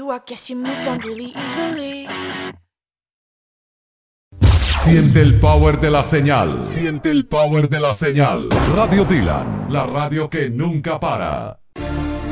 you, I guess you moved on really easily. Siente el power de la señal. Siente el power de la señal. Radio Dylan, la radio que nunca para.